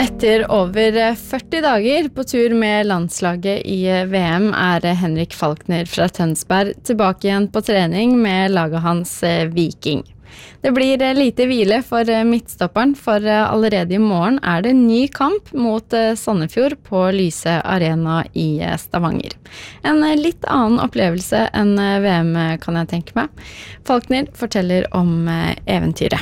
Etter over 40 dager på tur med landslaget i VM Henrik Falkner fra Tønsberg tilbake igjen på trening med laget hans Viking. Det blir lite hvile for midtstopperen, for allerede i morgen det en ny kamp mot Sandefjord på Lyse Arena i Stavanger. En litt annen opplevelse enn VM kan jeg tenke meg. Falkner forteller om eventyret.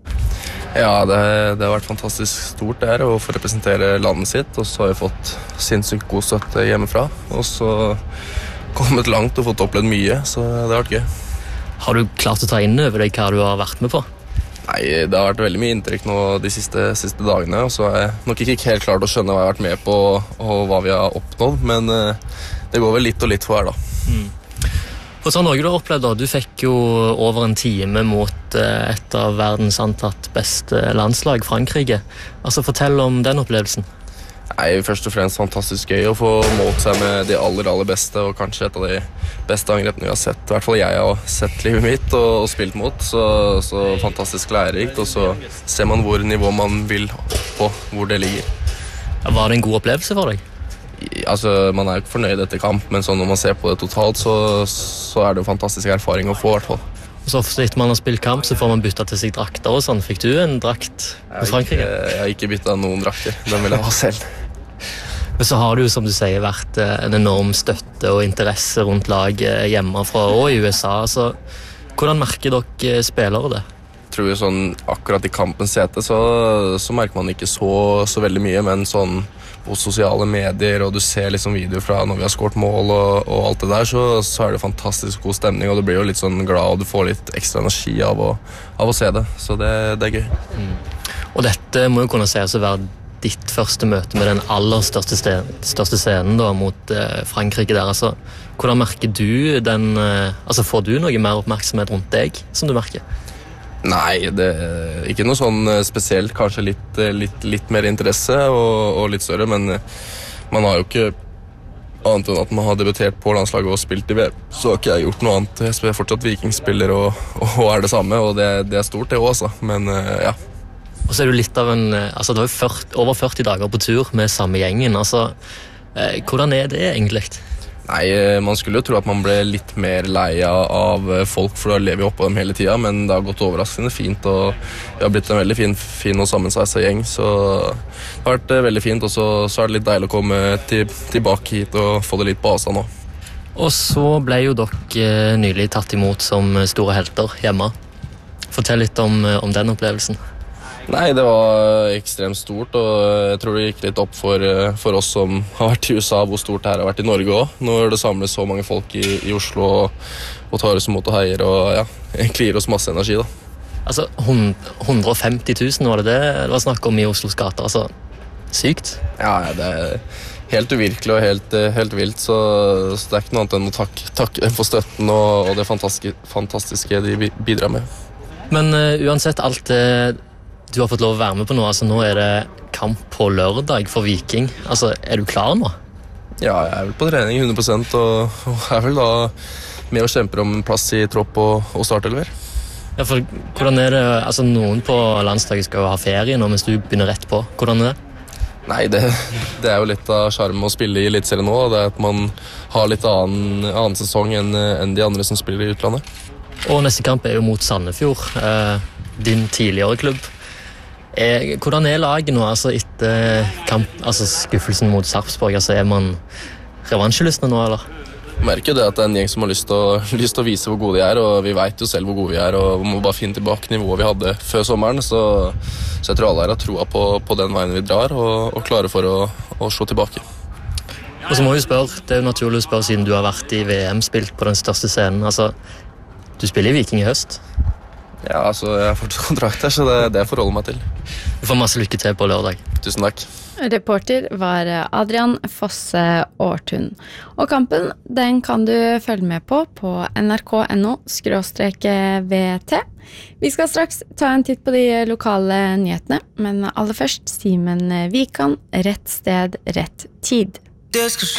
Ja, det har vært fantastisk stort der å få representere landet sitt, og så har jeg fått sinnssykt god støtte hjemmefra, og så kommet langt og fått opplevd mye, så det har vært gøy. Har du klart å ta inn over deg hva du har vært med på? Nei, det har vært veldig mye inntrykk nå de siste dagene, og så har jeg nok ikke helt klart å skjønne hva jeg har vært med på og hva vi har oppnådd, men det går vel litt og litt for hver da. Og så Norge du har opplevd da, du fikk jo over en time mot et av verdens antatt beste landslag, Frankrike. Altså, fortell om den opplevelsen. Nei, først og fremst fantastisk gøy å få målt seg med de aller beste, og kanskje et av de beste angrepene vi har sett. I hvert fall jeg har sett livet mitt og spilt mot, så fantastisk lærerikt, og så ser man hvor nivå man vil opp på, hvor det ligger. Var det en god opplevelse for deg? Altså, man jo ikke fornøyd etter kamp, men sånn når man ser på det totalt, så det en fantastisk erfaring å få, I hvert fall. Og så ofte etter man har spilt kamp, så får man bytte til seg drakter og sånn. Fikk du en drakt med Frankrike? Jeg har ikke byttet noen drakter, den vil jeg ha selv. Men så har det jo, som du sier, vært en enorm støtte og interesse rundt laget hjemmefra og I USA. Så hvordan merker dere spillere det? Jeg tror jo sånn, akkurat I kampens sete, så merker man ikke så veldig mye, men sånn på sosiale medier, og du ser liksom videoer fra når vi har skåret mål og alt det der, så det fantastisk god stemning, og du blir jo litt sånn glad, og du får litt ekstra energi av å se det, så det gøy. Og dette må jo kunne sies å være ditt første møte med den aller største scenen da, mot Frankrike der. Altså, hvordan merker du den, altså får du noe mer oppmerksomhet rundt deg, som du merker? Nei, det ikke noe sånn spesielt, kanskje litt mer interesse og litt større, men man har jo ikke annet enn at man har debutert på landslaget og spilt I VM, så har ikke jeg gjort noe annet. Jeg spiller fortsatt vikingspiller og det samme, og det stort det også, men ja. Og så du litt av altså det var jo over 40 dager på tur med samme gjengen, altså hvordan det egentlig? Nei, man skulle jo tro at man ble litt mer lei av folk, for da lever vi oppå dem hele tiden, men det har gått overraskende fint, og vi har blitt en veldig fin og sammensveisa gjeng, så det har vært veldig fint, og så det litt deilig å komme tilbake hit og få det litt på avstand nå. Og så ble jo dere nylig tatt imot som store helter hjemme. Fortell litt om den opplevelsen. Nei, det var ekstremt stort, og jeg tror det gikk litt opp for oss som har vært I USA, hvor stort det har vært I Norge også. Når det samles så mange folk I Oslo og tar oss imot og heier, og ja, egentlig gir oss masse energi da. Altså, 150 000 var det var snakk om I Oslos gater, altså, sykt? Ja, det helt uvirkelig og helt vilt, så det ikke noe annet enn å takke dem for støtten og det fantastiske de bidrar med. Men uansett alt det du har fått lov å være med på nå, altså nå det kamp på lørdag for Viking. Altså, du klar nå? Ja, jeg vel på trening 100%, og vel da med og kjemper om plass I tropp og startelver. Ja, for hvordan det? Altså, noen på landslaget skal jo ha ferie nå, mens du begynner rett på. Hvordan det? Nei, det jo litt av skjermen å spille I eliteserien nå, det at man har litt annen sesong enn de andre som spiller I utlandet. Og neste kamp jo mot Sandefjord, din tidligere klubb. Hvordan laget nå, altså etter kamp, altså skuffelsen mot Sarpsborg, altså man revansjelystne nå, eller? Jeg merker det at det en gjeng som har lyst til å vise hvor gode de og vi vet jo selv hvor gode vi og vi må bare finne tilbake nivået vi hadde før sommeren, så jeg tror alle har troa på den veien vi drar, og klare for å slå tilbake. Og så må vi spørre, det jo naturlig å spørre siden du har vært I VM, spilt på den største scenen, altså, du spiller I Viking I høst? Ja, altså, jeg har fortsatt kontrakt her, så det forholder meg til. Du får masse lykke til på lørdag. Tusen takk. Reporter var Adrian Fosse Aartun. Og kampen, den kan du følge med på nrk.no/VT. Vi skal straks ta en titt på de lokale nyhetene, men aller først Simen Vikan, rett sted, rett tid.